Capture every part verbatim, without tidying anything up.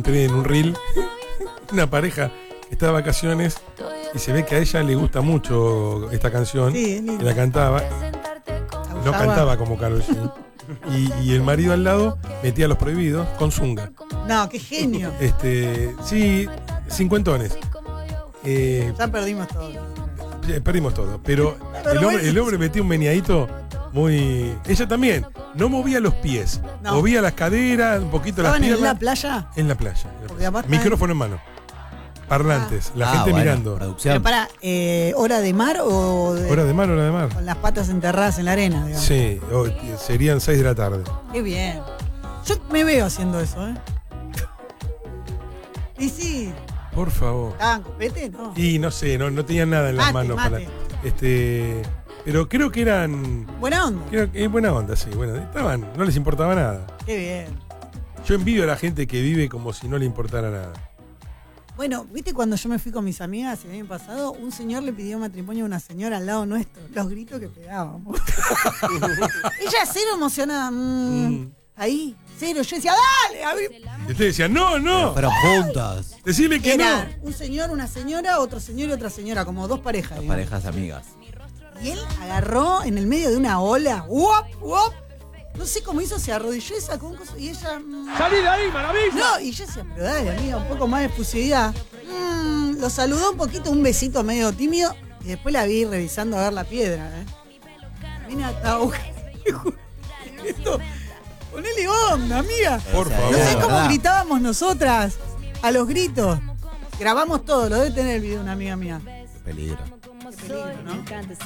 entré en un reel, una pareja que está de vacaciones y se ve que a ella le gusta mucho esta canción. Sí, y la cantaba. No cantaba como Karol G. Y, y el marido al lado metía los prohibidos con zunga. No, qué genio. Este, sí, cincuentones. Eh, Ya perdimos todo. Perdimos todo. Pero, Pero el, hombre, bueno. el hombre metía un meneadito muy. Ella también. No movía los pies. No. Movía las caderas, un poquito las ¿Estaban piernas. en la playa? En la playa. En la Porque playa. aparte- Micrófono en mano. Parlantes. La Ah, gente bueno, mirando. producción. Pero para, eh, ¿hora de mar o de, Hora de mar, hora de mar. con las patas enterradas en la arena, digamos? Sí, o- serían seis de la tarde. Qué bien. Yo me veo haciendo eso, ¿eh? Y sí, Por favor. ¿estaban copete? No. Y no sé, no, no tenían nada en las Mate, manos mate. para. Este. Pero creo que eran. Buena onda. Creo que es buena onda, sí. Bueno, estaban, no les importaba nada. Qué bien. Yo envidio a la gente que vive como si no le importara nada. Bueno, ¿viste cuando yo me fui con mis amigas el año pasado? Un señor le pidió matrimonio a una señora al lado nuestro. Los gritos que pegábamos. Ella cero emocionada. mm, Mm. Ahí, cero. Yo decía, dale. A ver. Y usted decía, no, no. Fueron juntos. Decirle que Era no. un señor, una señora, otro señor y otra señora, como dos parejas. Las digamos. parejas amigas. Y él agarró en el medio de una ola. ¡Wop, wop! No sé cómo hizo, se arrodilló y sacó un coso. Y ella. mm, ¡Salí de ahí, maravilla! No, y yo decía, pero dale, amiga, un poco más de efusividad. Mm, lo saludó un poquito, un besito medio tímido. Y después la vi revisando a ver la piedra. ¿eh? Vine acá. Esto, ponele onda, amiga. Por O sea, favor. No sé es cómo verdad. gritábamos nosotras a los gritos. Grabamos todo, lo debe tener el video una amiga mía. Peligro. Qué peligro, ¿no?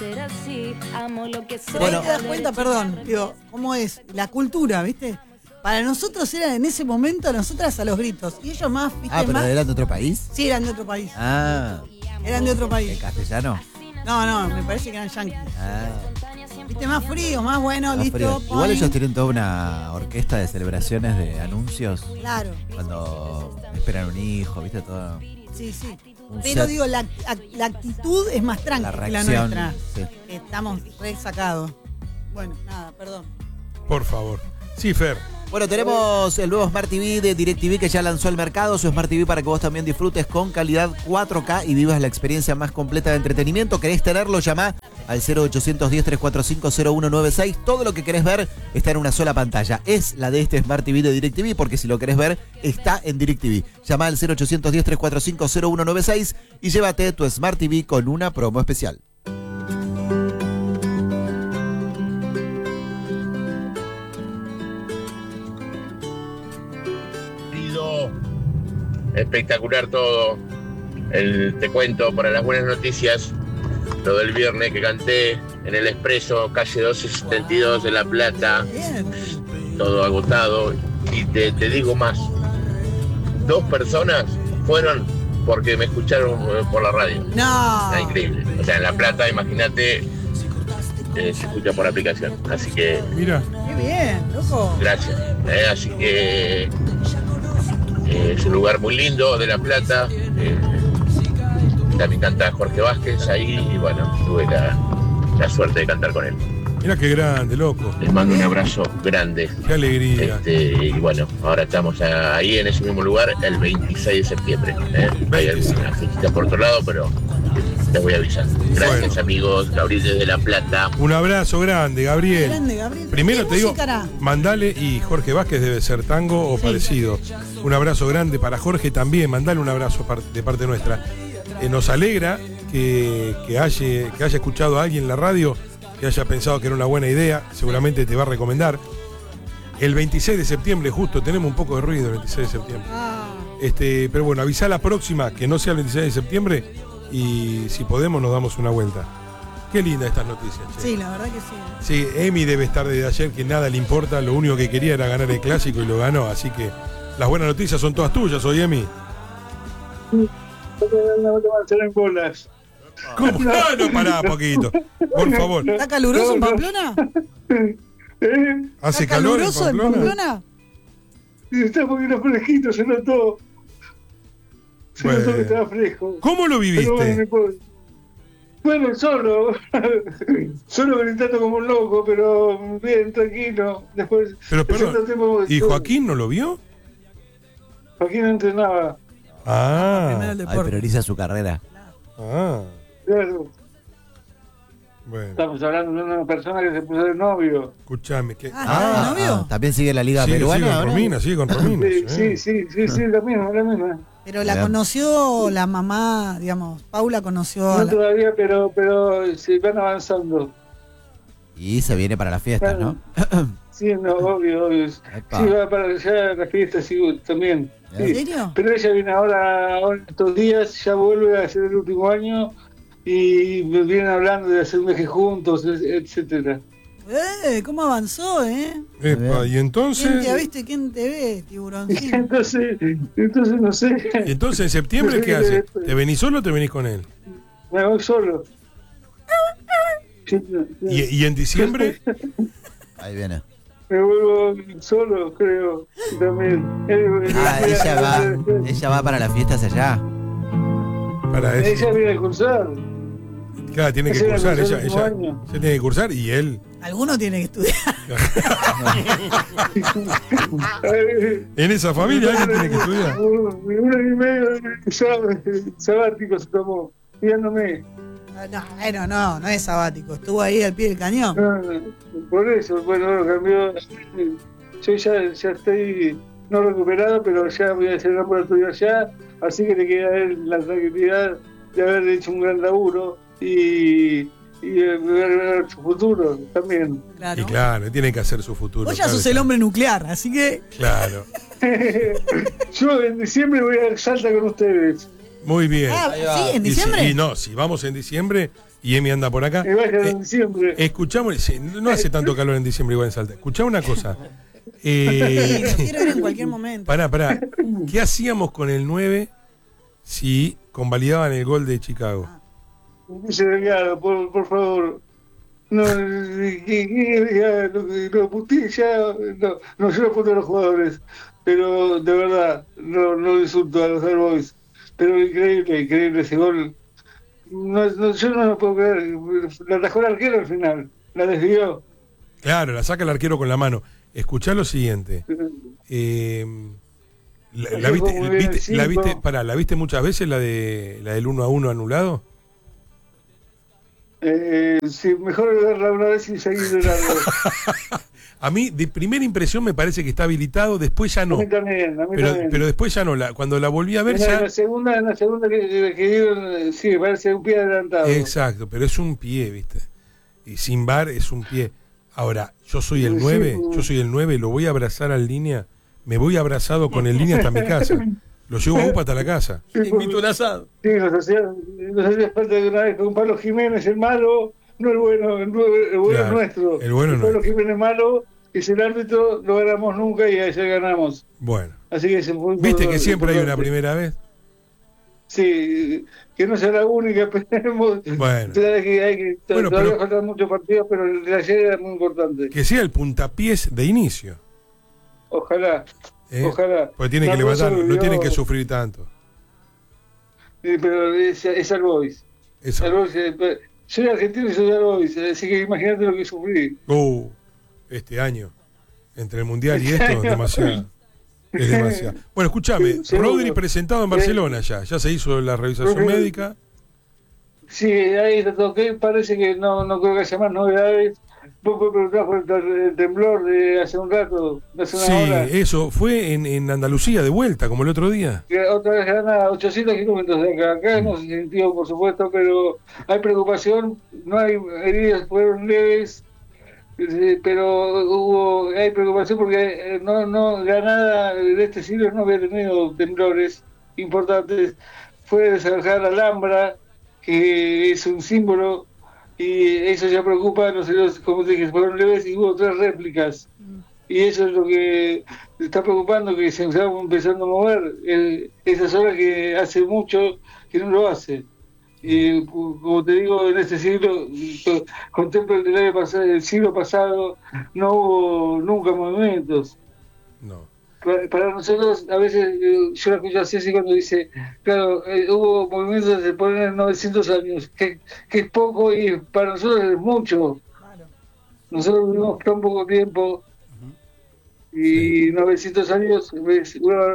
Pero Bueno. ahí te das cuenta, perdón, digo, cómo es la cultura, ¿viste? Para nosotros eran en ese momento, nosotras a los gritos. Y ellos más, ¿viste? Ah, pero más. eran de otro país. Sí, eran de otro país. Ah, Eran de otro ¿en país. castellano? No, no, me parece que eran yanquis. Ah, ¿Viste? Más frío, más bueno, más listo. frío. Igual ponen. ellos tienen toda una orquesta de celebraciones de anuncios. Claro, Cuando esperan un hijo, ¿viste? Todo. sí, sí. Un Pero set. digo, la, ac- la actitud es más La tranquila que la reacción. nuestra. Sí. Estamos re sacados. Bueno, nada, perdón. Por favor. Sí, Fer. Bueno, tenemos el nuevo Smart T V de DirecTV que ya lanzó al mercado. Su Smart T V para que vos también disfrutes con calidad cuatro K y vivas la experiencia más completa de entretenimiento. ¿Querés tenerlo? Llamá al cero ochocientos diez, trescientos cuarenta y cinco, cero uno noventa y seis. Todo lo que querés ver está en una sola pantalla. Es la de este Smart T V de DirecTV porque si lo querés ver está en DirecTV. Llamá al cero ochocientos diez, trescientos cuarenta y cinco, cero uno noventa y seis y llévate tu Smart T V con una promo especial. Espectacular todo. El, te cuento para las buenas noticias, lo del viernes que canté en el Expreso, calle doce setenta y dos de La Plata, Bien. todo agotado. Y te, te digo más, dos personas fueron porque me escucharon eh, por la radio. No. Está increíble. O sea, en La Plata, imagínate, eh, se escucha por aplicación. Así que Mira. Qué bien, loco. gracias. Eh, así que eh, es un lugar muy lindo de La Plata. Eh, también canta Jorge Vázquez ahí y bueno, tuve la, la suerte de cantar con él. Mira qué grande, loco. Les mando un abrazo grande. Qué alegría. Este, y bueno, ahora estamos ahí en ese mismo lugar el veintiséis de septiembre. ¿eh? Hay algunas fechitas por otro lado, pero les voy avisando. Gracias, Bueno. amigos. Gabriel desde La Plata. Un abrazo grande, Gabriel. Grande, Gabriel. Primero ¿Qué te digo, música hará? mandale, y Jorge Vázquez debe ser tango o Sí. parecido. Un abrazo grande para Jorge también, mandale un abrazo par- de parte nuestra. Eh, nos alegra que, que, haya, que haya escuchado a alguien en la radio, que haya pensado que era una buena idea, seguramente te va a recomendar. El veintiséis de septiembre, justo, tenemos un poco de ruido el veintiséis de septiembre. Ah, Este, pero bueno, avisá la próxima, que no sea el veintiséis de septiembre, y si podemos nos damos una vuelta. Qué linda estas noticias, che. sí, la verdad que sí. Sí, Emi debe estar desde ayer que nada le importa, lo único que quería era ganar el clásico y lo ganó, así que las buenas noticias son todas tuyas hoy, Emi. bolas. ¿Cómo? No, no, pará poquito. Por favor. ¿Está caluroso en No, no. Pamplona? ¿Eh? ¿Hace ¿Está calor en caluroso en Pamplona? Pamplona? Está un poquito fresquito, se notó. Se Bueno. notó que estaba fresco. ¿Cómo lo Pero bueno, no viviste? importa. Bueno, solo. Solo gritando como un loco, pero bien, tranquilo. Después. Pero el segundo perdón, tiempo- ¿y Joaquín no lo vio? Joaquín entrenaba. Ah, Primero el Ay, deporte. prioriza su carrera. ah, Claro, bueno. estamos hablando de una persona que se puso de novio. Escuchame, que. Ah, ¿de novio? ¿también sigue la Liga sigue, Peruana sigue con ahora? Romina, sigue con Romina. Sí, sí. sí, sí, sí, sí, la misma, la misma. Pero la Bien. conoció la mamá, digamos, Paula conoció a No la... todavía, pero, pero se van avanzando. Y se viene para las fiestas, ¿no? Sí, no, obvio, obvio. Epa. Sí, va para allá la fiesta, sí, también. ¿En Sí. serio? Pero ella viene ahora, ahora estos días, ya vuelve a hacer el último año y me vienen hablando de hacer un viaje juntos, etcétera. Eh, ¿cómo avanzó, eh? Epa, y ¿Quién te ha entonces. visto y quién te ve, tiburoncito? Entonces, entonces no sé, Y entonces en septiembre, ¿qué haces? ¿Te venís solo o te venís con él? me voy solo. Sí, sí. ¿Y, y en diciembre? Ahí viene. Me vuelvo solo, creo, también. Ah, ella va, ella va para las fiestas allá. Para Ella eso. viene a cursar. Claro, tiene que ella cursar, cursó ella, el último ella, año. ella tiene que cursar y él. Alguno tiene que estudiar. En esa familia alguien tiene que estudiar. Un un año y medio de sab- sabático se tomó, guiándome. No, bueno, no, no es sabático. Estuvo ahí al pie del cañón. No, no, por eso, bueno, bueno, cambió. Yo ya, ya estoy no recuperado, pero ya voy a hacer el laboratorio allá, así que le queda a él la tranquilidad de haber hecho un gran laburo y, y de ver, ver su futuro también. Claro. Y claro, tiene que hacer su futuro. Vos ya claro sos está. el hombre nuclear, así que... Claro. Yo en diciembre voy a Salta con ustedes. Muy bien. Ah, ¿sí? ¿En Y si- diciembre? Y, no, si vamos en diciembre y Emi anda por acá. Me vaya eh, en diciembre. escuchamos, sí, no hace tanto calor en diciembre igual en Salta. Escuchá una cosa. Sí, Eh, lo quiero ir en cualquier momento. pará, pará. ¿Qué hacíamos con el nueve si convalidaban el gol de Chicago? Dice Delgado, por, por favor. No, que, que, ya, lo, lo puteé ya, no, no, yo no puto a los jugadores, pero de verdad, no, no insulto a los Air Boys, pero increíble, increíble ese gol. No, no, yo no lo puedo creer, la atajó el arquero al final, la desvió. Claro, la saca el arquero con la mano. Escuchá lo siguiente. Eh, la, la Ayer viste, fue muy bien viste- el la cinco. viste, pará, ¿la viste muchas veces la de la del uno a uno anulado? Eh, sí, mejor verla una vez y seguir de largo. A mí, de primera impresión, me parece que está habilitado, después ya A no. mí también, a mí Pero, también. pero después ya no. La, cuando la volví a ver en, la, ya. en la segunda, en la segunda que, que dieron, sí, me parece un pie adelantado. Exacto, pero es un pie, ¿viste? Y sin bar es un pie. Ahora, yo soy el Sí, nueve, sí. yo soy el nueve, lo voy a abrazar al línea, me voy abrazado con el línea hasta mi casa. Lo llevo a Upa hasta la casa. Sí, Invito un asado. Sí, nos hacía, nos hacía falta de una vez con Pablo Jiménez, el malo, no el bueno, el, nue- el bueno Claro, nuestro. el bueno Pablo nuestro. Jiménez malo, que es el árbitro, no ganamos nunca y ayer ganamos. Bueno, Así que ese fue viste que siempre hay una importante. primera vez. Sí, que no sea la única, esperemos. Bueno. Todavía que hay que, Bueno, todavía pero- faltan muchos partidos, pero el de ayer era muy importante. Que sea el puntapiés de inicio. Ojalá, ¿eh? ojalá. Porque tienen que Nardoso levantar, no vivió- tienen que sufrir tanto. Sí, pero es, es al Boys. Eso. Al Boys, eh, pero- soy argentino y soy al Boys, así que imagínate lo que sufrí. Uh, este año. Entre el mundial y Este esto, año. es demasiado. Es demasiado. Bueno, escúchame, Seguro. Rodri presentado en Barcelona ya. Ya se hizo la revisación Rodri. médica. Sí, ahí lo toqué, parece que no, no creo que haya más novedades. Vos me preguntás por el, ter- el temblor de hace un rato, de hace una Sí, hora. eso. Fue en, en Andalucía de vuelta, como el otro día. Que otra vez gana ochocientos kilómetros de acá. Acá no se sintió, por supuesto, pero hay preocupación. No hay heridas, fueron leves, eh, pero hubo hay preocupación porque eh, no, no Granada de este siglo no había tenido temblores importantes. Fue desalojar la Alhambra, que es un símbolo, y eso ya preocupa. Los heridos, como te dije, fueron leves y hubo tres réplicas. Y eso es lo que está preocupando, que se está empezando a mover eh, esa zona que hace mucho que no lo hace. Y como te digo, en este siglo, contemplo el del año pasado, el siglo pasado, no hubo nunca movimientos. No. Para, para nosotros, a veces, eh, yo la escucho a Ceci cuando dice, claro, eh, hubo movimientos de poner novecientos años, que, que es poco y para nosotros es mucho. Nosotros vivimos tan poco tiempo. Y novecientos años es una,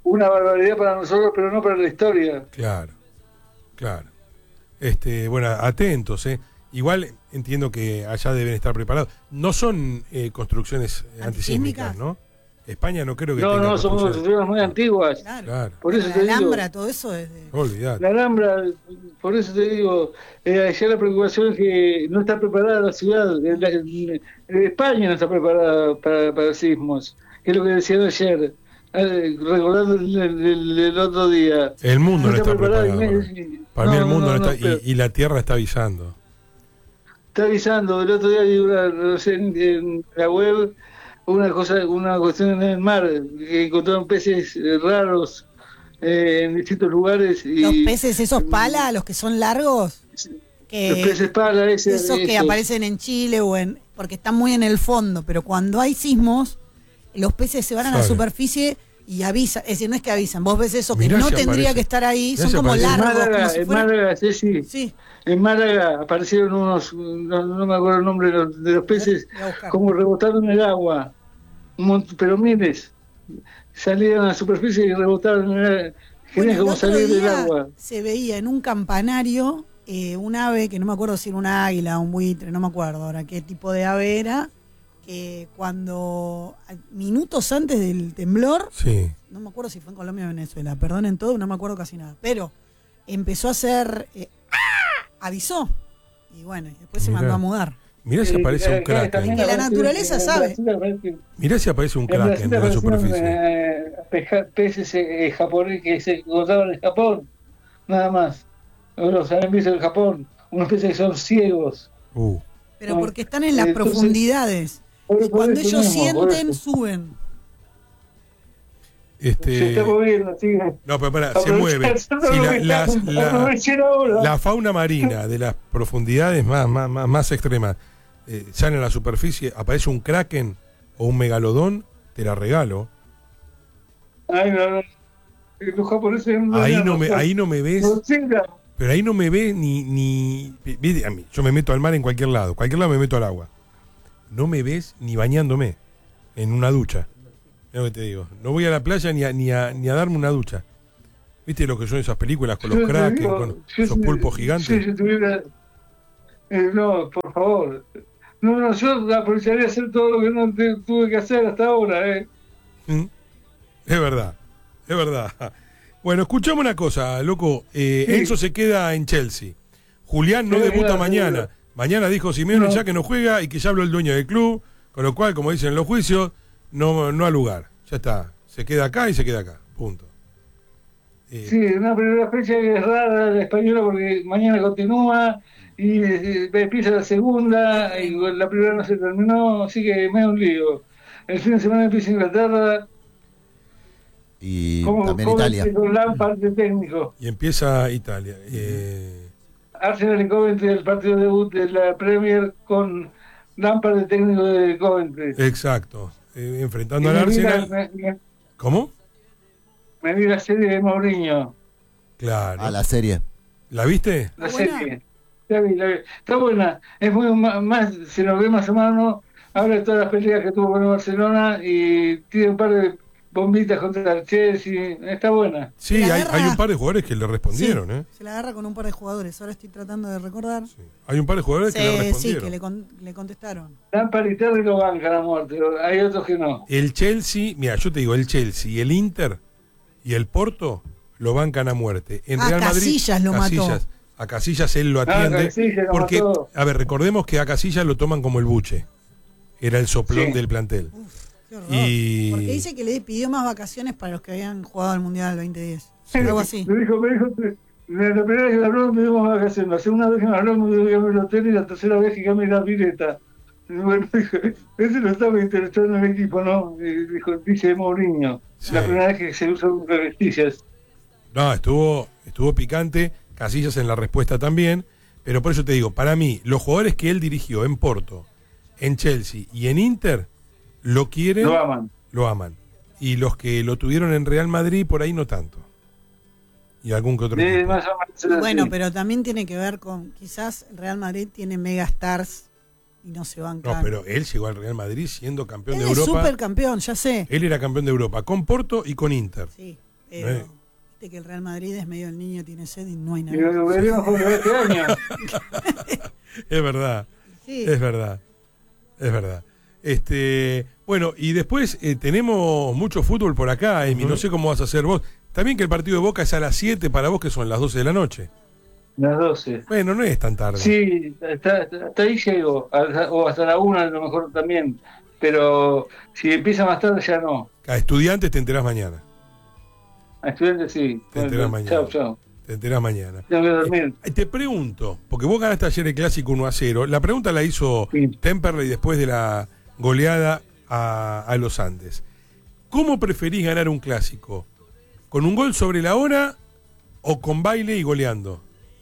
una barbaridad para nosotros, pero no para la historia. Claro, claro. Este, bueno, atentos, ¿eh? Igual entiendo que allá deben estar preparados. No son eh, construcciones antisísmicas, ¿no? España no creo que no, tenga no, son construcciones muy antiguas. Claro. Claro. Por eso la te Alhambra, digo, todo eso es de... Olvidate. la Alhambra, por eso te digo, eh, allá la preocupación es que no está preparada la ciudad. Eh, la- eh, España no está preparada para, para sismos, que es lo que decían ayer, eh, recordando el, el- el- el otro día. El mundo no está preparado. y Para, me- para mí el mundo no, no, está, pero y, y la Tierra está avisando. está avisando. El otro día vi una, no sé, en, en la web una cosa, una cuestión en el mar, que encontraron peces eh, raros eh, en distintos lugares. Y, Los peces esos pala, los que son largos, que Los peces pala, ese, esos que esos. aparecen en Chile o en... porque están muy en el fondo, pero cuando hay sismos, los peces se van a la Sale. superficie y avisan. Es decir, no es que avisan, vos ves eso que Mirá no si tendría aparece. que estar ahí, Mirá son si como aparece. En largos. Málaga, como si en fueran- Málaga, Ceci, Sí, en Málaga aparecieron unos, no, no me acuerdo el nombre de los, de los peces, voy a buscar. como rebotando en el agua, un mont- pero miles, salían a la superficie y rebotaron en el Bueno, Querían el como otro salir del día agua. se veía en un campanario eh, un ave que no me acuerdo si era un águila o un buitre, no me acuerdo ahora qué tipo de ave era, que cuando a- minutos antes del temblor, Sí. no me acuerdo si fue en Colombia o Venezuela, perdonen todo, no me acuerdo casi nada, pero empezó a hacer, eh, avisó, y bueno, y después se Mirá. mandó a mudar. Mirá si Eh, aparece un eh, kraken. también Que la aparecieron- naturaleza en sabe. Brasil aparecieron- Mirá si aparece un En kraken Brasil en la aparecieron superficie. eh, peja- peces eh, japoneses que se encontraban en Japón, nada más. No los habían visto en Japón, unos peces que son ciegos. Uh, Pero No, porque están en las entonces- profundidades. Por- Y por cuando eso ellos mismo, por sienten, eso. suben. Se este, está moviendo, sigue. no, pero para, se mueve. Sí, la, las- la- Aprovechen ahora. la fauna marina de las profundidades más, más, más, más extremas eh, sale a la superficie, aparece un kraken o un megalodón, te la regalo. Ay, no, no. Los japoneses no Ahí tenían no me, razón. ahí no me ves, Godzilla. pero ahí no me ves ni, ni. Viste, a mí, yo me meto al mar en cualquier lado, cualquier lado me meto al agua. No me ves ni bañándome en una ducha. Es lo que te digo. No voy a la playa ni a, ni a, ni a darme una ducha. ¿Viste lo que son esas películas con los Yo te kraken, digo, con yo esos si- pulpos Si gigantes? yo tuviera. eh, no, por favor. No, no, yo aprovecharía hacer todo lo que no te- tuve que hacer hasta ahora, ¿eh? ¿Mm? Es verdad, es verdad. Bueno, escuchame una cosa, loco. Eh, Sí. Enzo se queda en Chelsea. Julián no Sí, debuta claro, mañana. seguro. Mañana dijo Simeone No. ya que no juega y que ya habló el dueño del club. Con lo cual, como dicen en los juicios, no, no al lugar. Ya está. Se queda acá y se queda acá. Punto. Eh, Sí, una primera fecha que es rara la española porque mañana continúa y eh, empieza la segunda y la primera no se terminó, así que me da un lío. El fin de semana empieza Inglaterra. Y ¿Cómo, también cómo Italia. empieza Lampard de técnico? Y empieza Italia. Eh, Arsenal y Coventry, el partido debut de la Premier con Lampard de técnico de Coventry. exacto. Eh, enfrentando Y al me vi la- Arsenal. me- me- ¿Cómo? me vi la serie de Mourinho. Claro. A la serie. ¿La viste? La ¿Está buena? serie. La vi, la vi. Está buena. Es muy ma- más, se lo ve más o menos. Habla de todas las peleas que tuvo con el Barcelona y tiene un par de bombitas contra el Chelsea. Está buena. Sí, La hay, guerra- hay un par de jugadores que le respondieron, Sí, ¿eh? se la agarra con un par de jugadores. Ahora estoy tratando de recordar. Sí. Hay un par de jugadores que le Sí, sí, respondieron. que le, con- le contestaron. Lampard y Terry lo bancan a muerte. pero hay otros que no. El Chelsea, mira, yo te digo, el Chelsea y el Inter y el Porto lo bancan a muerte. En Ah, Real Madrid, Casillas lo mató. A Casillas él lo atiende. Casillas lo porque, mató. a ver, recordemos que a Casillas lo toman como el buche. Era el soplón Sí. del plantel. Qué horror. Y- Porque dice que le pidió más vacaciones para los que habían jugado al Mundial del veinte diez. Sí. Algo así. Me dijo, me dijo, la la primera vez que hablamos me dimos vacaciones. La segunda vez que me hablamos me dio el hotel y la tercera vez que cambié la pileta. Y bueno, dijo, ese no estaba interesado en el equipo, ¿no? Y dijo, dice Mourinho. Sí. La primera vez que se usan revestillas. No, estuvo, estuvo picante. Casillas en la respuesta también. Pero por eso te digo, para mí, los jugadores que él dirigió en Porto, en Chelsea y en Inter, lo quieren, Lo aman. lo aman. Y los que lo tuvieron en Real Madrid, por ahí no tanto. Y algún que otro Sí, equipo. más o menos es Bueno, así. pero también tiene que ver con, quizás el Real Madrid tiene mega stars y no se van No, pero él llegó al Real Madrid siendo campeón Él de es Europa. supercampeón, ya sé. Él era campeón de Europa con Porto y con Inter. Sí. Pero, Eh. viste que el Real Madrid es medio el niño tiene sed y no hay Y nada. lo veremos por este año. Es verdad, Sí. es verdad, es verdad. Este, bueno, y después eh, tenemos mucho fútbol por acá, Emi, no sé cómo vas a hacer vos. También que el partido de Boca es a las siete para vos, que son las doce de la noche. Las doce. Bueno, no es tan tarde. Sí, hasta, hasta ahí llego, hasta- o hasta la una a lo mejor también, pero si empieza más tarde ya no. A estudiantes te enterás mañana. A estudiantes sí. Te enterás Bueno, mañana. chao, chao. Te enterás mañana. Tengo que dormir. Eh, te pregunto, porque vos ganaste ayer el clásico uno a cero. La pregunta la hizo Sí. Temperley después de la goleada a, a los Andes. ¿Cómo preferís ganar un clásico? ¿Con un gol sobre la hora o con baile y goleando?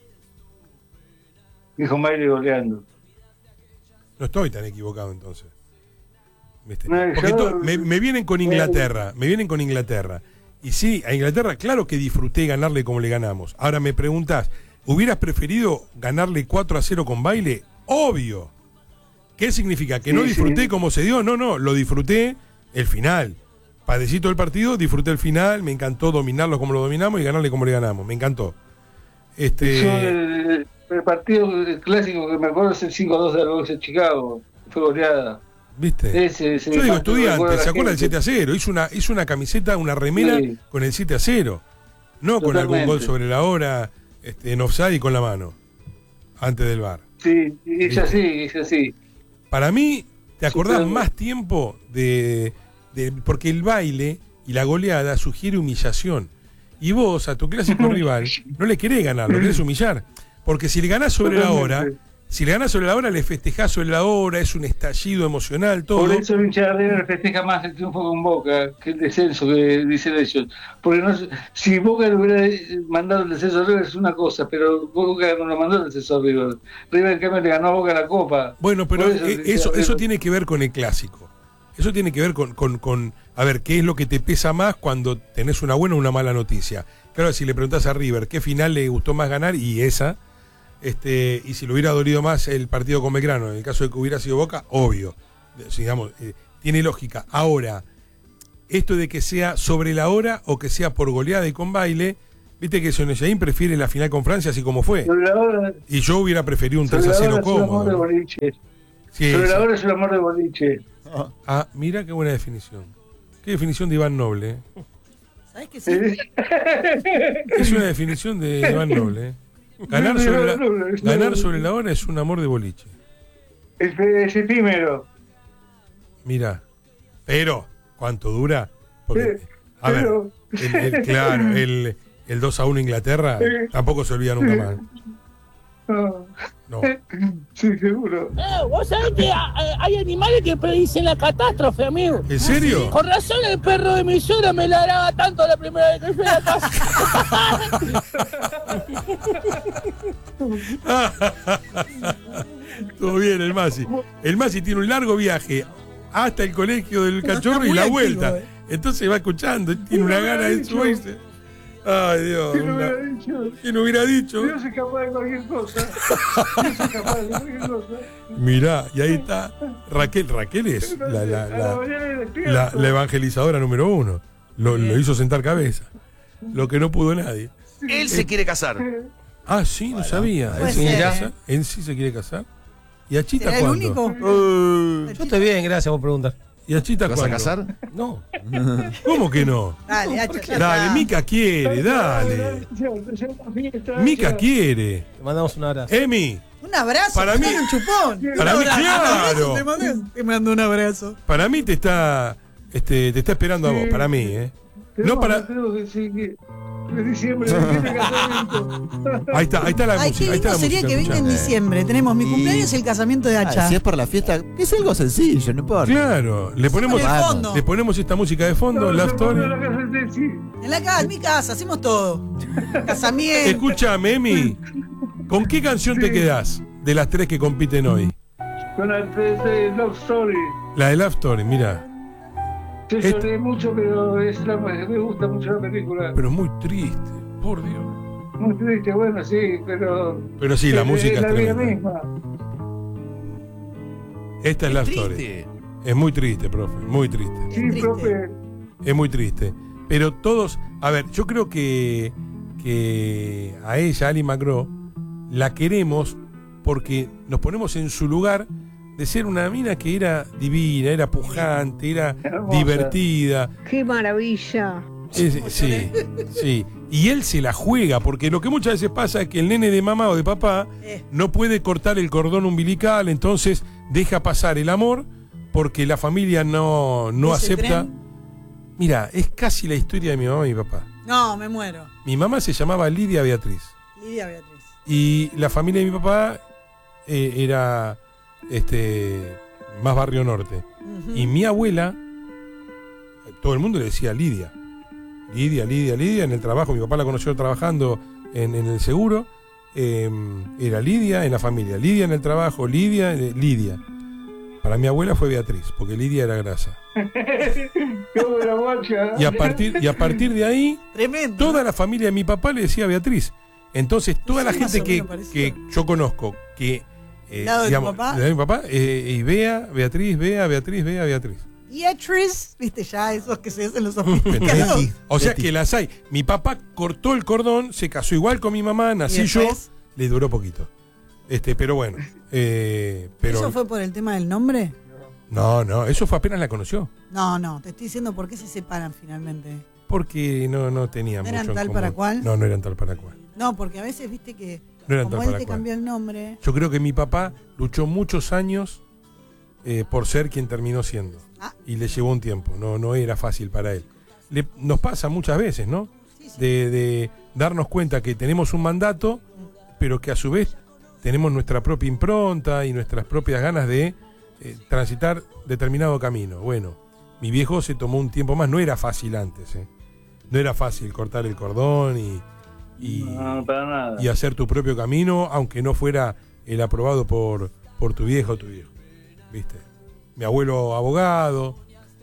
Dijo Mayre goleando. No estoy tan equivocado entonces. ¿Viste? No, Porque yo- to- me, me vienen con Inglaterra, me vienen con Inglaterra. Y sí, a Inglaterra, claro que disfruté ganarle como le ganamos. Ahora me preguntás, ¿hubieras preferido ganarle cuatro a cero con baile? Obvio. ¿Qué significa? ¿Que Sí, no disfruté sí. como se dio? No, no, lo disfruté el final. Padecito el partido, disfruté el final, me encantó dominarlo como lo dominamos y ganarle como le ganamos. Me encantó. Este. Yo, el, el partido clásico que me acuerdo es el cinco a dos de la U S Chicago. Fue goleada. ¿Viste? Ese, ese Yo digo, partido recuerdo a estudiante, la ¿se acuerda del gente. siete a cero? Hizo una, hizo una camiseta, una remera Sí. con el siete a cero. No con algún Totalmente. gol sobre la hora, este, en offside y con la mano. Antes del bar. Sí, es así, es así. Para mí, ¿te acordás pero- más tiempo de, de- porque el baile y la goleada sugiere humillación. Y vos, a tu clásico rival, no le querés ganar, lo querés humillar. Porque si le ganás sobre la hora, Totalmente. si le ganás sobre la hora, le festejás sobre la hora, es un estallido emocional, todo. Por eso el hincha de River festeja más el triunfo con Boca que el descenso que dicen ellos. Porque no, si Boca le hubiera mandado el descenso a River es una cosa, pero Boca no lo mandó el descenso a River. River en cambio le ganó a Boca la Copa. Bueno, pero Por eso eh, el hincha eso, de eso River- tiene que ver con el clásico. Eso tiene que ver con, con, con, a ver, qué es lo que te pesa más cuando tenés una buena o una mala noticia. Claro, si le preguntás a River qué final le gustó más ganar, y esa, este, y si le hubiera dolido más el partido con Belgrano, en el caso de que hubiera sido Boca, obvio. Digamos, eh, tiene lógica. Ahora, esto de que sea sobre la hora o que sea por goleada y con baile, viste que Sonejaín prefiere la final con Francia así como fue. Sobre la hora, Y yo hubiera preferido un sobre tres a la cero hora es un amor de cómodo. boliche. Sí, Sobre sí. la hora es un amor de boliche. Ah, mira qué buena definición. Qué definición de Iván Noble. ¿eh? ¿Sabes que sí? Es una definición de Iván Noble. ¿eh? Ganar, sobre la, ganar sobre la hora es un amor de boliche. Es, es efímero. Mira. Pero, ¿cuánto dura? Porque, Sí, a ver, pero- el, el- claro, el, el dos a uno Inglaterra Sí. tampoco se olvida nunca más. No. No. Sí, seguro. Eh, vos sabés que ah, eh, hay animales que predicen la catástrofe, amigo. ¿En serio? Con razón el perro de mi suegra me ladraba tanto la primera vez que fui a la casa. Todo bien, el Masi. El Masi tiene un largo viaje hasta el colegio del Pero cachorro está y muy la activo, vuelta. eh. Entonces va escuchando, tiene una no gana de hubiera dicho. subirse. Ay, Dios. ¿Quién lo una- hubiera dicho? ¿Quién hubiera dicho? Dios es capaz de cualquier cosa. Dios es capaz de cualquier cosa. Mirá, y ahí está Raquel. Raquel es la, la, A la la, mañana me despierto. la- la evangelizadora número uno. Lo, lo hizo sentar cabeza. Lo que no pudo nadie. Él se quiere casar. Ah, sí, no sabía. puede ¿Él se quiere ser, casar? ¿Él sí se quiere casar? ¿Y a Chita ¿Será el cuándo? único? Yo estoy bien, gracias por preguntar. ¿Y a Chita ¿Te vas a cuándo? casar? No. ¿Cómo que no? Dale, hacha, ya Dale, está. Mica quiere, dale. Mica quiere. Te mandamos un abrazo. Emi, Un abrazo, Para te mí- mando un chupón. para Un mí, abrazo, un abrazo, claro. Te mando, te mando un abrazo. para mí te está, este, te está esperando a vos, para mí, ¿eh? No para. Tengo que decir que en diciembre viene el casamiento. Ahí está, ahí está la Ay, música. qué Ahí está lindo la sería música que venga en escuchando. diciembre. Tenemos mi Y- cumpleaños y el casamiento de Ah, Hacha. si es por la fiesta, es algo sencillo, no importa. Claro, le ponemos, Con el fondo. le ponemos esta música de fondo, Love Story. En la casa, en mi casa, hacemos todo. Casamiento. Escúchame, Emi, ¿con qué canción te quedás de las tres que compiten hoy? Con la de Love Story. La de Love Story, mira. Yo Este- lloré mucho, pero es la, me gusta mucho la película. Pero muy triste, por Dios. Muy triste, bueno, sí, pero. Pero sí, la es- música es es la vida tremenda. misma. Esta es Es Love Story. triste. Es muy triste, profe, muy triste. Sí, Triste. profe. Es muy triste. Pero todos, a ver, yo creo que, que a ella, Ali McGraw, la queremos porque nos ponemos en su lugar de ser una mina que era divina, era pujante, era Hermosa. divertida. ¡Qué maravilla! Es- sí, sí. Y él se la juega, porque lo que muchas veces pasa es que el nene de mamá o de papá Eh. no puede cortar el cordón umbilical, entonces deja pasar el amor porque la familia no, no ¿Ese acepta. tren? Mira, es casi la historia de mi mamá y mi papá. No, me muero. Mi mamá se llamaba Lidia Beatriz Lidia Beatriz. y la familia de mi papá eh, era este más barrio norte. Ujú. Y mi abuela, todo el mundo le decía Lidia. Lidia, Lidia, Lidia, en el trabajo. Mi papá la conoció trabajando en, en el seguro. eh, era Lidia en la familia. Lidia en el trabajo, Lidia, eh, Lidia. Para mi abuela fue Beatriz, porque Lidia era grasa. Qué buena guacha. Y a partir, y a partir de ahí, Tremendo. toda la familia de mi papá le decía Beatriz. Entonces, toda Sí, la más gente o que, menos parecido. que yo conozco, que... eh, ¿Lado de tu papá? lado de mi papá, eh, y Bea, Beatriz, Bea, Beatriz, Bea, Beatriz. Beatriz, viste ya esos que se hacen los sofisticados. ¿Entendés? O sea Betty. que las hay. Mi papá cortó el cordón, se casó igual con mi mamá, nací ¿Y yo, después? le duró poquito. Este, pero bueno. eh, pero ¿Eso fue por el tema del nombre? No, no, eso fue apenas la conoció. No, no, te estoy diciendo por qué se separan finalmente. Porque no, no tenía ¿No mucho eran en tal común. para cual? No, no eran tal para cual. No, porque a veces viste que No eran como tal él para te cual. cambió el nombre. Yo creo que mi papá luchó muchos años eh, por ser quien terminó siendo. Ah. Y le llevó un tiempo, no, no era fácil para él. Le- nos pasa muchas veces, ¿no? Sí, sí. De, de darnos cuenta que tenemos un mandato, pero que a su vez tenemos nuestra propia impronta y nuestras propias ganas de eh, transitar determinado camino. Bueno, mi viejo se tomó un tiempo más, no era fácil antes, ¿eh? No era fácil cortar el cordón y, y, No, para nada. y hacer tu propio camino, aunque no fuera el aprobado por, por tu viejo o tu viejo. ¿Viste? Mi abuelo abogado,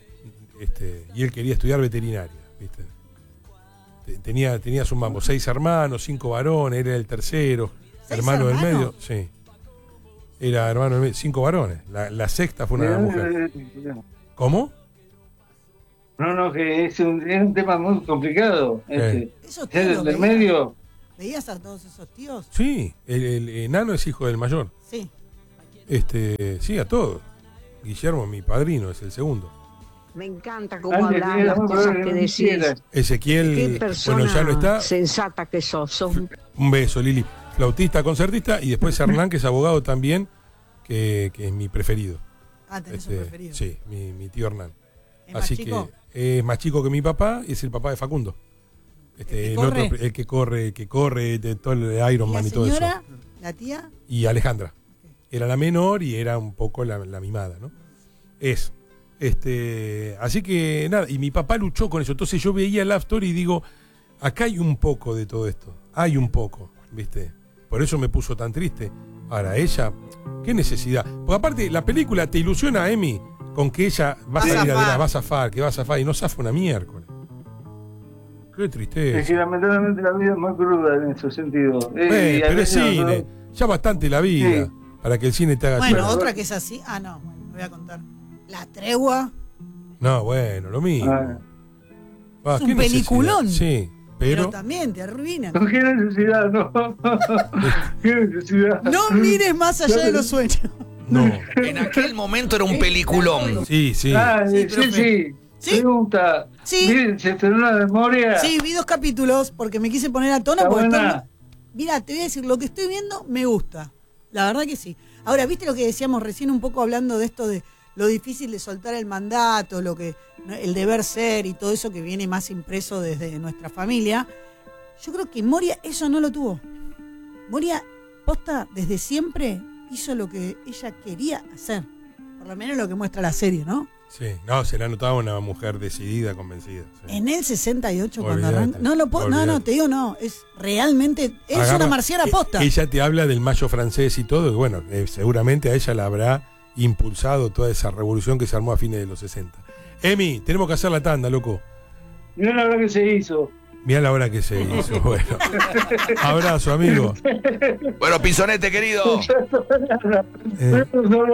este, y él quería estudiar veterinaria, ¿viste? Te- Tenía, tenía su mambo, seis hermanos, cinco varones, él era el tercero, ¿Seis hermano del hermanos? medio, sí. Era hermano del medio, cinco varones. La, la sexta fue una mujer. ¿Cómo? No, no, que es un, es un tema muy complicado. Este. Esos ¿Es tíos el los del veías- medio? ¿Veías a todos esos tíos? Sí, el, el enano es hijo del mayor. Sí. Este, sí, a todos. Guillermo, mi padrino, es el segundo. Me encanta cómo Antes hablas era las muy cosas probable que no decís. quisiera. Ezequiel, Qué bueno, persona ya no está. sensata que sos. sos un- Un beso, Lili. Flautista, concertista, y después Hernán, que es abogado también, que, que es mi preferido. Ah, tenés Este, un preferido. Sí, mi, mi tío Hernán. ¿Es más Así chico? que es más chico que mi papá y es el papá de Facundo. Este, ¿El el, que corre? otro, el que corre, el que corre de todo el ¿Y Iron la Man y todo eso. señora? ¿La tía? Y Alejandra. Era la menor y era un poco la, la mimada, ¿no? Es. Este, así que nada, y mi papá luchó con eso. Entonces yo veía Love Story y digo, acá hay un poco de todo esto. Hay un poco, ¿viste? Por eso me puso tan triste. Ahora, ella, qué necesidad. Porque aparte, la película te ilusiona a Emi con que ella va a Va a salir zafar. adelante, va a zafar, que va a zafar, y no zafa una miércoles. Qué Es que tristeza. lamentablemente la vida es muy cruda en ese sentido. Eh, Eh, y a pero es veces cine. no- Ya bastante la vida Sí. para que el cine te haga Bueno, llorar. otra que es así. Ah, no, bueno, me voy a contar. La tregua. No, bueno, lo mismo. Ah, Ah, Es un qué necesidad. peliculón. Sí, Pero, pero. también te arruinan. no, qué necesidad, no. Qué necesidad. No mires más allá de los sueños. No. En aquel momento era un peliculón. Sí, sí. Ah, Sí, sí, profe. sí, Sí. Pregunta. Sí. Miren, ¿se estrenó la memoria? Sí, vi dos capítulos porque me quise poner a tono. Está Porque buena. estoy- Mira, te voy a decir, lo que estoy viendo me gusta. La verdad que sí. Ahora, ¿viste lo que decíamos recién un poco hablando de esto de lo difícil de soltar el mandato, lo que ¿no? el deber ser y todo eso que viene más impreso desde nuestra familia? Yo creo que Moria eso no lo tuvo. Moria, posta, desde siempre hizo lo que ella quería hacer. Por lo menos lo que muestra la serie, ¿no? Sí, no, se le ha notado una mujer decidida, convencida. sí. En el sesenta y ocho cuando Olvídate, arranca. No, lo puedo- no, no, olvídate. te digo no. Es realmente. Es Agarra- una marciana eh, posta. Ella te habla del mayo francés y todo, y bueno, eh, seguramente a ella la habrá impulsado toda esa revolución que se armó a fines de los sesenta. Emi, tenemos que hacer la tanda, loco. Mirá la verdad que se hizo. Mirá la hora que se hizo. Bueno. Abrazo, amigo. Bueno, Pinzonete, querido. Eh,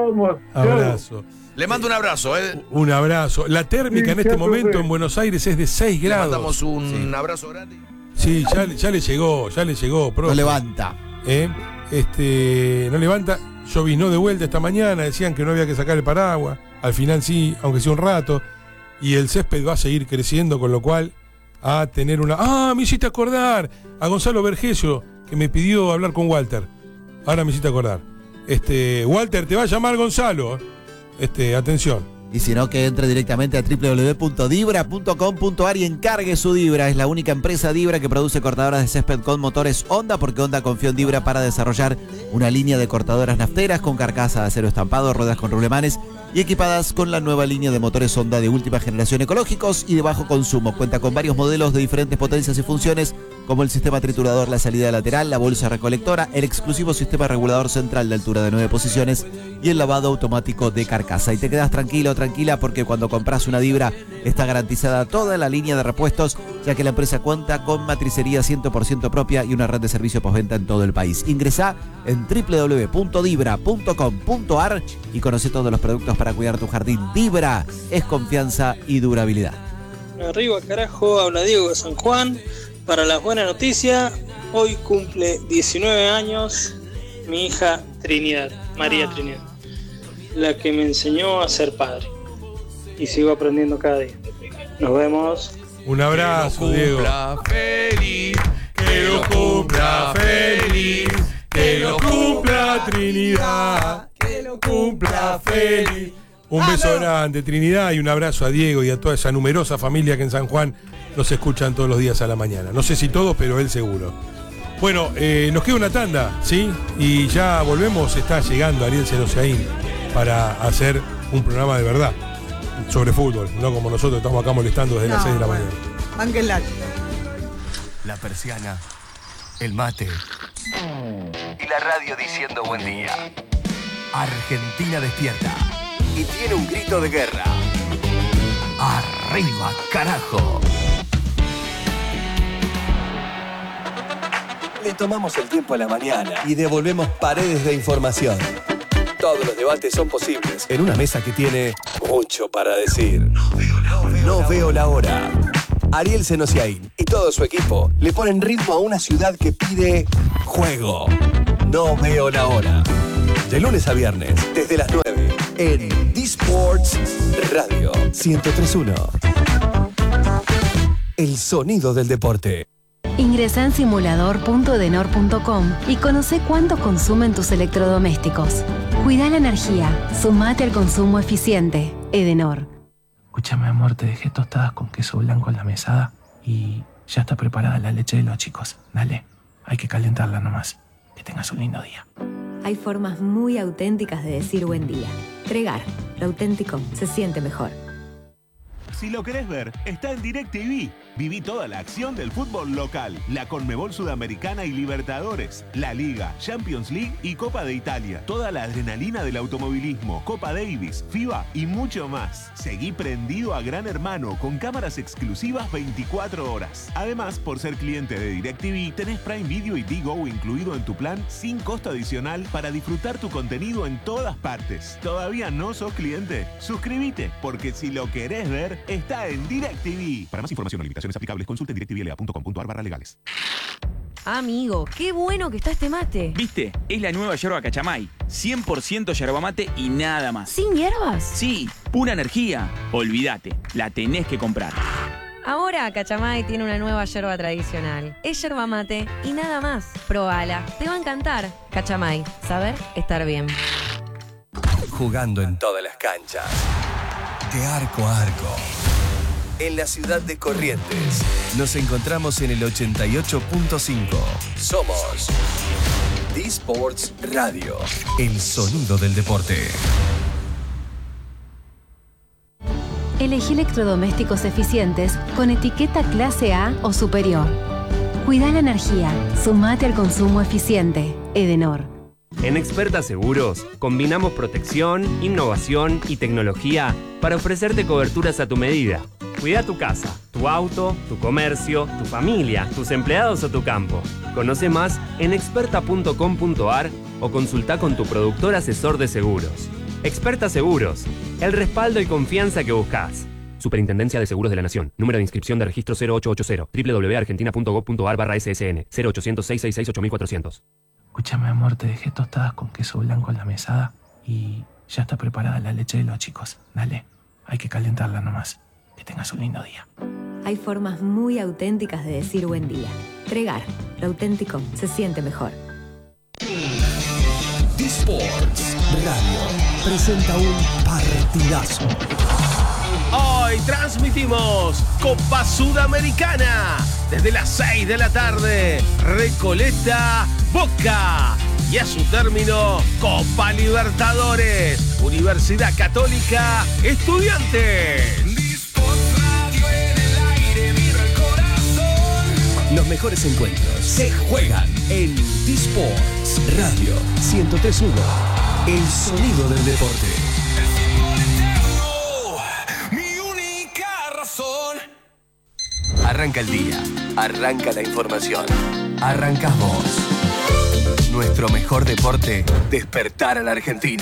abrazo. Le mando un abrazo, ¿eh? Un abrazo. La térmica en este momento en Buenos Aires es de seis grados. Le mandamos un Sí. abrazo grande. Sí, ya, ya le llegó, ya le llegó. Profe. No levanta. ¿Eh? Este, no levanta. Llovinó de vuelta esta mañana, decían que no había que sacar el paraguas. Al final sí, aunque sea un rato. Y el césped va a seguir creciendo, con lo cual a tener una... ¡Ah! Me hiciste acordar a Gonzalo Vergesio, que me pidió hablar con Walter. Ahora me hiciste acordar. Este, Walter, te va a llamar Gonzalo. Este, atención. Y si no, que entre directamente a doble u doble u doble u punto dibra punto com punto a r y encargue su Dibra. Es la única empresa Dibra que produce cortadoras de césped con motores Honda, porque Honda confió en Dibra para desarrollar una línea de cortadoras nafteras con carcasa de acero estampado, ruedas con rulemanes y equipadas con la nueva línea de motores Honda de última generación, ecológicos y de bajo consumo. Cuenta con varios modelos de diferentes potencias y funciones, como el sistema triturador, la salida lateral, la bolsa recolectora, el exclusivo sistema regulador central de altura de nueve posiciones y el lavado automático de carcasa. Y te quedas tranquilo, tranquila, porque cuando compras una Dibra está garantizada toda la línea de repuestos, ya que la empresa cuenta con matricería cien por ciento propia y una red de servicio postventa en todo el país. Ingresá en doble u doble u doble u punto dibra punto com punto a r y conoce todos los productos para cuidar tu jardín. Dibra es confianza y durabilidad. Arriba, carajo, habla Diego de San Juan. Para las buenas noticias, hoy cumple diecinueve años mi hija Trinidad, María Trinidad, la que me enseñó a ser padre. Y sigo aprendiendo cada día. Nos vemos. Un abrazo, Diego. Feliz, Que lo cumpla feliz. Que lo cumpla Trinidad. Que lo cumpla feliz. Un beso grande, Trinidad, y un abrazo a Diego y a toda esa numerosa familia que en San Juan nos escuchan todos los días a la mañana. No sé si todos, pero él seguro. Bueno, eh, nos queda una tanda, ¿sí? Y ya volvemos, está llegando Ariel Senosiaín para hacer un programa de verdad sobre fútbol, no como nosotros estamos acá molestando desde No, las seis de la bueno. mañana. Bánquenla. La persiana, el mate y la radio diciendo buen día. Argentina despierta y tiene un grito de guerra. ¡Arriba, carajo! Le tomamos el tiempo a la mañana y devolvemos paredes de información. Todos los debates son posibles en una mesa que tiene mucho para decir. No veo la hora. No veo la hora. Ariel Senosiaín y todo su equipo le ponen ritmo a una ciudad que pide juego. No veo la hora. De lunes a viernes, desde las nueve, en D-Sports Radio ciento tres punto uno. El sonido del deporte. Ingresá en simulador punto edenor punto com y conoce cuánto consumen tus electrodomésticos. Cuida la energía. Sumate al consumo eficiente. Edenor. Escúchame, amor, te dejé tostadas con queso blanco en la mesada y ya está preparada la leche de los chicos. Dale, hay que calentarla nomás. Que tengas un lindo día. Hay formas muy auténticas de decir buen día. Tregar, lo auténtico se siente mejor. Si lo querés ver, está en DirecTV. Viví toda la acción del fútbol local, la Conmebol Sudamericana y Libertadores, la Liga, Champions League y Copa de Italia. Toda la adrenalina del automovilismo, Copa Davis, FIBA y mucho más. Seguí prendido a Gran Hermano con cámaras exclusivas veinticuatro horas. Además, por ser cliente de DirecTV, tenés Prime Video y Digo incluido en tu plan sin costo adicional para disfrutar tu contenido en todas partes. ¿Todavía no sos cliente? Suscríbete, porque si lo querés ver, está en DirecTV. Para más información o limitaciones aplicables, consulte en directv l a punto com punto a r barra legales. Amigo, qué bueno que está este mate. ¿Viste? Es la nueva yerba Cachamay. cien por ciento yerba mate y nada más. ¿Sin hierbas? Sí, pura energía. Olvídate, la tenés que comprar. Ahora Cachamay tiene una nueva yerba tradicional. Es yerba mate y nada más. Probala, te va a encantar. Cachamay, saber estar bien. Jugando en todas las canchas. De arco a arco. En la ciudad de Corrientes. Nos encontramos en el ochenta y ocho punto cinco. Somos D-Sports Radio. El sonido del deporte. Elegí electrodomésticos eficientes con etiqueta clase A o superior. Cuida la energía. Sumate al consumo eficiente. Edenor. En Experta Seguros, combinamos protección, innovación y tecnología para ofrecerte coberturas a tu medida. Cuida tu casa, tu tu auto, tu comercio, tu familia, tus empleados o tu campo. Conoce más en experta punto com punto a r o consulta con tu productor asesor de seguros. Experta Seguros, el respaldo y confianza que buscas. Superintendencia de Seguros de la Nación. Número de inscripción de registro cero ocho ocho cero. doble u doble u doble u punto argentina punto gov punto a r barra S S N. cero ochocientos, seiscientos sesenta y seis, ocho mil cuatrocientos. Escúchame, amor, te dejé tostadas con queso blanco en la mesada y ya está preparada la leche de los chicos. Dale, hay que calentarla nomás. Que tengas un lindo día. Hay formas muy auténticas de decir buen día. Tregar, lo auténtico se siente mejor. T-Sports Radio presenta un partidazo. Hoy transmitimos Copa Sudamericana desde las seis de la tarde. Recoleta, Boca. Y a su término, Copa Libertadores. Universidad Católica, Estudiantes. Los mejores encuentros se juegan en T-Sports Radio ciento tres punto uno. El sonido del deporte. Arranca el día, arranca la información, arrancás vos. Nuestro mejor deporte, despertar a la Argentina.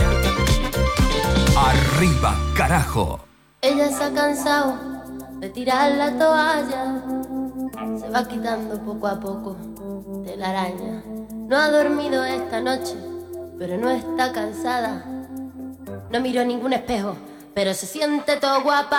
Arriba, carajo. Ella se ha cansado de tirar la toalla, se va quitando poco a poco de la araña. No ha dormido esta noche, pero no está cansada. No miró ningún espejo, pero se siente todo guapa.